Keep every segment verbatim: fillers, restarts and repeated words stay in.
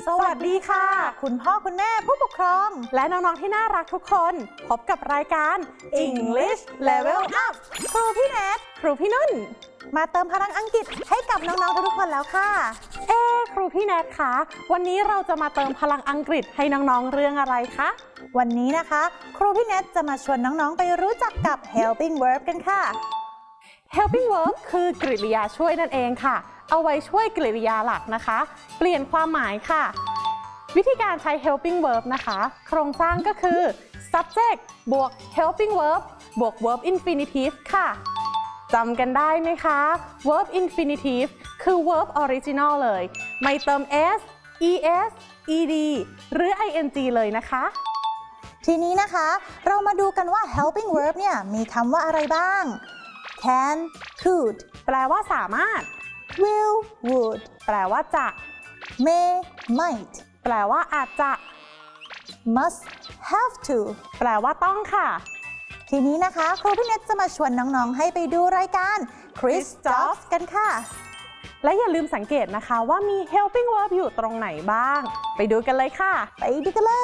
สวัสดีค่ะคุณพ่อคุณแม่ผู้ปกครองและน้องๆที่น่ารักทุกคนพบกับรายการ English Level Up ครูพี่แนทครูพี่นุ่นมาเติมพลังอังกฤษให้กับน้องๆทุกคนแล้วค่ะเอ๊ครูพี่แนทคะวันนี้เราจะมาเติมพลังอังกฤษให้น้องๆเรื่องอะไรคะวันนี้นะคะครูพี่แนทจะมาชวนน้องๆไปรู้จักกับ helping verb กันค่ะ helping verb คือกริยาช่วยนั่นเองค่ะเอาไว้ช่วยกริยาหลักนะคะเปลี่ยนความหมายค่ะวิธีการใช้ helping verb นะคะโครงสร้างก็คือ subject บวก helping verb บวก verb infinitive ค่ะจำกันได้ไหมคะ verb infinitive คือ verb original เลยไม่เติม s es ed หรือ ing เลยนะคะทีนี้นะคะเรามาดูกันว่า helping verb เนี่ยมีคำว่าอะไรบ้าง can could แปลว่าสามารถwill would แปลว่าจะ may might แปลว่าอาจจะ must have to แปลว่าต้องค่ะทีนี้นะคะครูพี่เนทจะมาชวนน้องๆให้ไปดูรายการ Quiz Jobs กันค่ะและอย่าลืมสังเกตนะคะว่ามี helping verb อยู่ตรงไหนบ้างไปดูกันเลยค่ะไปดูกันเลย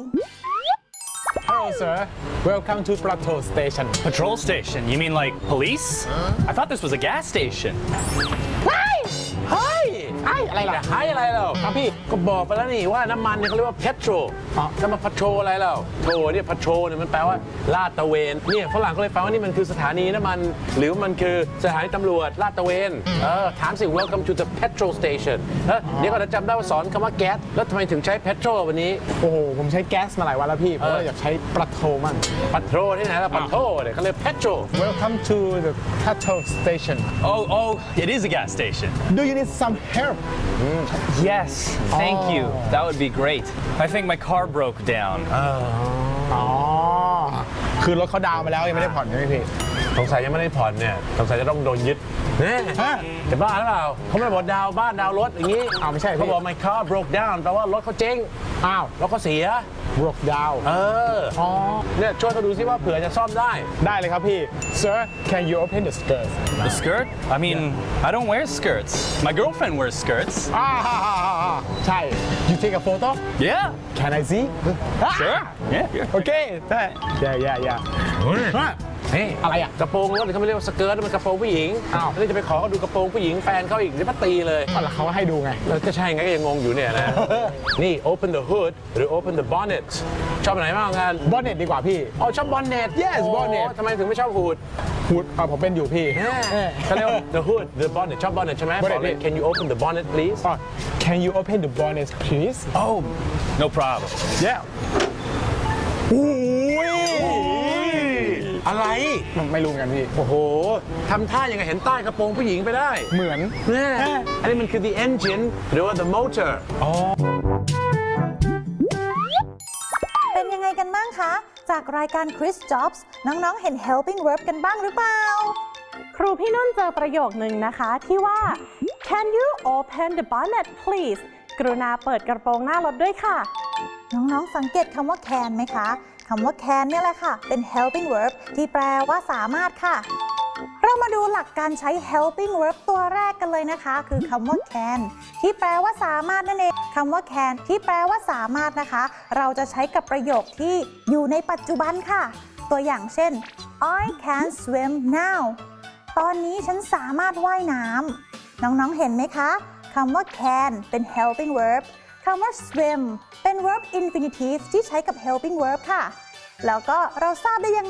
Hello, sir. Welcome to Patrol Station. Patrol station? You mean like police? Huh? I thought this was a gas station. เฮ้ยไอ้อะไรล่ะไอ้อะไรเราครับพี่ก็บอกไปแล้วนี่ว่าน้ำมันเนี่ยเขาเรียกว่า petrol อ๋อจะมา patrol อะไรเราโทเนี่ย patrol เนี่ยมันแปลว่าลาดตระเวนเนี่ยฝรั่งก็เลยแปลว่านี่มันคือสถานีน้ำมันหรือมันคือสถานีตำรวจลาดตระเวนเออถามสิ Welcome to the petrol station เฮ้ยเดี๋ยวก่อนจะจำได้ว่าสอนคำว่าแก๊สแล้วทำไมถึงใช้ petrol วันนี้โอ้โหผมใช้แก๊สมาหลายวันแล้วพี่เพราะว่าอยากใช้ปะโทมั่ง patrol ที่ไหนล่ะ patrol เนี่ยเขาเรียก petrol Welcome to the petrol station. Oh, oh, it is a gas station. Do you need some help? Yes, thank Oh. you. That would be great. I think my car broke down. อ๋อคือรถเขาดาวน์มาแล้วยังไม่ได้ผ่อนใช่ไหมพี่สงสัยยังไม่ได้ผ่อนเนี่ยสงสัยจะต้องโดนยึดเนี่ยจะบ้าหรือเปล่าเขาไม่ได้บอกดาวบ้านดาวรถอย่างนี้อ้าวไม่ใช่พี่เขาบอก my car broke down แปลว่ารถเขาเจ๊งอ้าวรถเขาเสีย broke down เอออ๋อเนี่ยช่วยเขาดูซิว่าเผื่อจะซ่อมได้ได้เลยครับพี่ Sir can you open the skirt The skirt? I mean, I don't wear skirts. My girlfriend wears skirts. อ่าใช่ you take a photo Yeah, can I see sure. Yeah. โอเคได้ yeah yeah yeah นี่อะไรอ่ะกระโปรงรถเขาไม่เรียกว่าสเกิร์ตมันกระโปรงผู้หญิงอ้าวแล้วจะไปขอเขาดูกระโปรงผู้หญิงแฟนเขาอีกจะมาตีเลยก็แล้วเขาให้ดูไงแล้วก็ใช่ไงก็ยังงงอยู่เนี่ยนะ นี่ open the hood หรือ open the bonnet ชอบไหนมากกว่ากัน bonnet ดีกว่าพี่อ๋อชอบบอนเน็ต Yes bonnet ทำไมถึงไม่ชอบฮูด hood เออผมเป็นอยู่พี่เขาเรียกว่า the hood the bonnet ชอบบอนเน็ตใช่ไหม bonnet บอกเลย can you open the bonnet please อ๋อ can you open the bonnet please Oh, no problem. yeah อุ้ยอะไรไม่รู้กันพี่โอ้โหทำท่ายังไงเห็นใต้กระโปรงผู้หญิงไปได้เหมือนเนี่ยอันนี้มันคือ the engine หรือว่า the motor อ๋อเป็นยังไงกันบ้างคะจากรายการ Quiz Jobs น้องๆเห็น helping verb กันบ้างหรือเปล่าครูพี่นุ่นเจอประโยคนึงนะคะที่ว่า Can you open the bonnet please กรุณาเปิดกระโปรงหน้ารถด้วยค่ะน้องๆสังเกตคำว่า can ไหมคะคำว่า can เนี่ยแหละค่ะเป็น helping verb ที่แปลว่าสามารถค่ะเรามาดูหลักการใช้ helping verb ตัวแรกกันเลยนะคะคือคำว่า can ที่แปลว่าสามารถนั่นเองคำว่า can ที่แปลว่าสามารถนะคะเราจะใช้กับประโยคที่อยู่ในปัจจุบันค่ะตัวอย่างเช่น I can swim now ตอนนี้ฉันสามารถว่ายน้ำน้องๆเห็นไหมคะคำว่า can เป็น helping verb คำว่า swim เป็น verb infinitive ที่ใช้กับ helping verb ค่ะแล้วก็เราทราบได้ยังไง